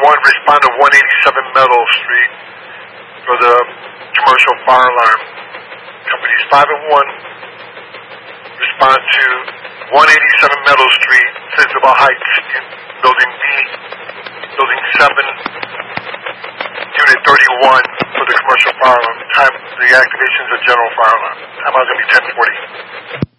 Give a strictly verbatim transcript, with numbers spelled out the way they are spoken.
one, respond to one eighty-seven Meadow Street for the commercial fire alarm. Companies five and one, respond to one eighty-seven Meadow Street, Sensible Heights, Building B, Building seven, Unit thirty-one for the commercial fire alarm. Time, the activation is a general fire alarm. Time is going to be ten forty.